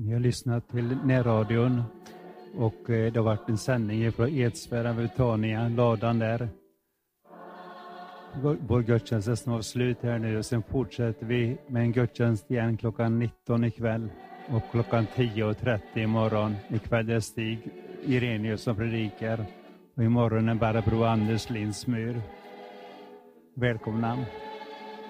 Ni har lyssnat till närradion och det har varit en sändning från Edsvära, Betania, ladan där. Vår gudstjänst är snart slut här nu och sen fortsätter vi med en gudstjänst igen klockan 19 ikväll och klockan 10.30 imorgon. Ikväll är Stig Irenius som predikar och imorgon är Barbro Anders Lindsmyr. Välkomna!